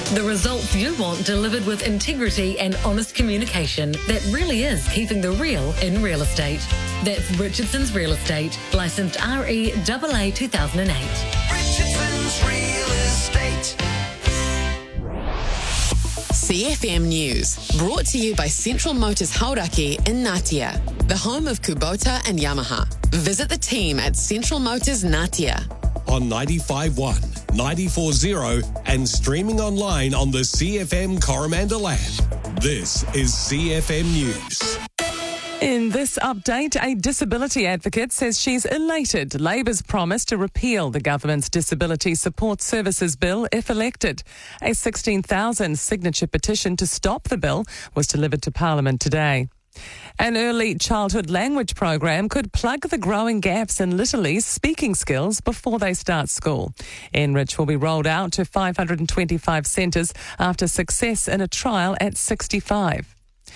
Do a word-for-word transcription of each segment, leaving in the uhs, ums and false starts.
The results you want delivered with integrity and honest communication that really is keeping the real in real estate. That's Richardson's Real Estate, licensed R E A A two thousand eight. Richardson's Real Estate. C F M News, brought to you by Central Motors Hauraki in Ngatea, the home of Kubota and Yamaha. Visit the team at Central Motors Ngatea. On ninety-five point one, ninety-four point zero and streaming online on the C F M Coromandel app. This is C F M News. In this update, a disability advocate says she's elated Labour's promise to repeal the government's Disability Support Services Bill if elected. A sixteen thousand signature petition to stop the bill was delivered to Parliament today. An early childhood language program could plug the growing gaps in Littlely's speaking skills before they start school. Enrich will be rolled out to five hundred twenty-five centres after success in a trial at sixty-five.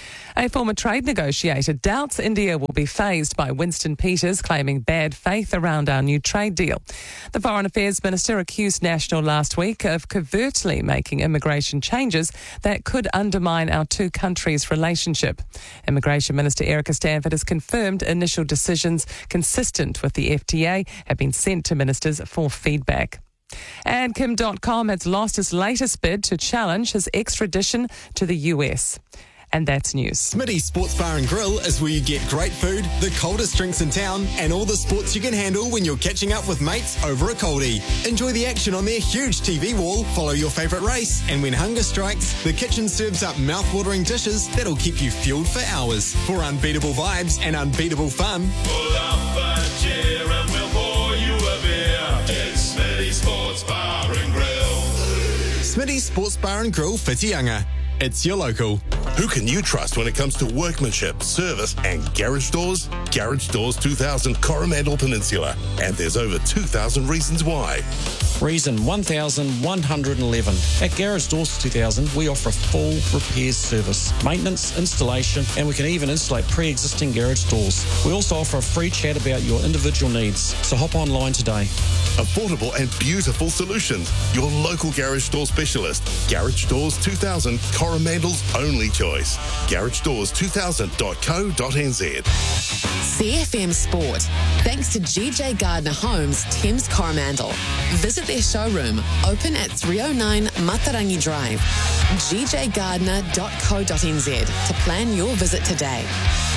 A former trade negotiator doubts India will be phased by Winston Peters claiming bad faith around our new trade deal. The Foreign Affairs Minister accused National last week of covertly making immigration changes that could undermine our two countries' relationship. Immigration Minister Erica Stanford has confirmed initial decisions consistent with the F T A have been sent to ministers for feedback. And Kim dot com has lost his latest bid to challenge his extradition to the U S. And that's news. Smitty's Sports Bar and Grill is where you get great food, the coldest drinks in town, and all the sports you can handle when you're catching up with mates over a coldie. Enjoy the action on their huge T V wall, follow your favourite race, and when hunger strikes, the kitchen serves up mouth-watering dishes that'll keep you fueled for hours. For unbeatable vibes and unbeatable fun, pull up a chair and we'll pour you a beer. It's Smitty's Sports Bar and Grill. Smitty's Sports Bar and Grill, Whitianga. It's your local. Who can you trust when it comes to workmanship, service and garage doors? Garage Doors two thousand Coromandel Peninsula. And there's over two thousand reasons why. Reason one thousand one hundred eleven. At Garage Doors two thousand, we offer a full repairs service, maintenance, installation, and we can even insulate pre-existing garage doors. We also offer a free chat about your individual needs, so hop online today. Affordable and beautiful solutions. Your local garage door specialist. Garage Doors two thousand, Coromandel's only choice. garage doors two thousand dot co dot n z. C F M Sport, thanks to G J Gardner Homes, Thames Coromandel. Visit their showroom, open at three oh nine Matarangi Drive. g j gardner dot co dot n z to plan your visit today.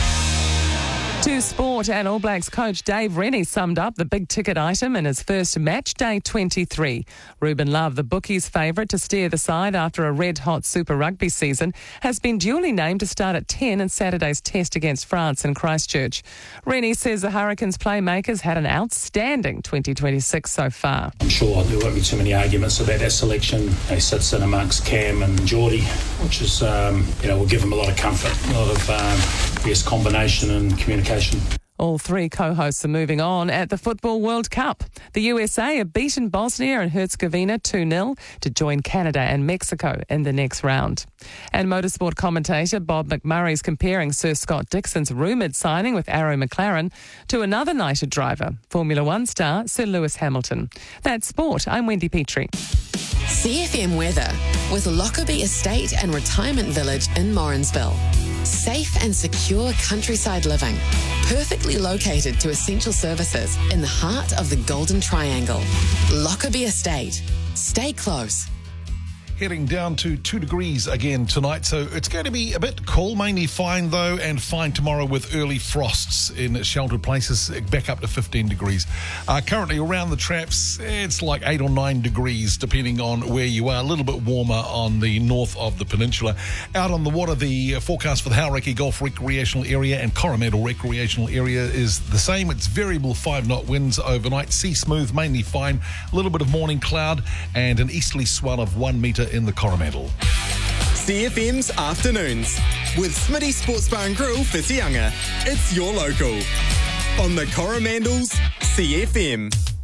To sport, and All Blacks coach Dave Rennie summed up the big ticket item in his first match day twenty-three. Ruben Love, the bookies' favourite to steer the side after a red-hot Super Rugby season, has been duly named to start at ten in Saturday's test against France in Christchurch. Rennie says the Hurricanes playmakers had an outstanding twenty twenty-six so far. I'm sure there won't be too many arguments about that selection. He sits in amongst Cam and Geordie, which is, um, you know, will give him a lot of comfort, a lot of um, best combination and communication. All three co-hosts are moving on at the Football World Cup. The U S A have beaten Bosnia and Herzegovina two nil to join Canada and Mexico in the next round. And motorsport commentator Bob McMurray is comparing Sir Scott Dixon's rumoured signing with Arrow McLaren to another knighted driver, Formula One star Sir Lewis Hamilton. That's sport. I'm Wendy Petrie. C F M weather with Lockerbie Estate and Retirement Village in Morrinsville. Safe and secure countryside living, perfectly located to essential services in the heart of the Golden Triangle. Lockerbie Estate. Stay close. Heading down to two degrees again tonight, so it's going to be a bit cool, mainly fine though, and fine tomorrow with early frosts in sheltered places, back up to fifteen degrees. Uh, currently around the traps, it's like eight or nine degrees depending on where you are, a little bit warmer on the north of the peninsula. Out on the water, the forecast for the Hauraki Golf Recreational Area and Coromandel Recreational Area is the same. It's variable five knot winds overnight, sea smooth, mainly fine, a little bit of morning cloud and an easterly swell of one metre in the Coromandel. C F M's Afternoons with Smitty Sports Bar and Grill, Whitianga. It's your local on the Coromandel's C F M.